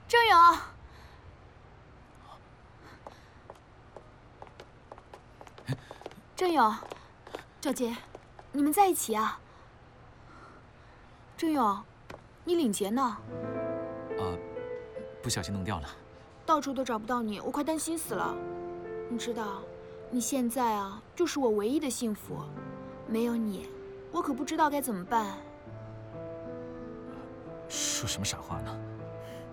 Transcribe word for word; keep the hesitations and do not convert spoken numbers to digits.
郑勇，郑勇，赵杰，你们在一起啊？郑勇，你领结呢？ 啊，不小心弄掉了。 到处都找不到你，我快担心死了。你知道，你现在啊，就是我唯一的幸福，没有你，我可不知道该怎么办。 说什么傻话呢？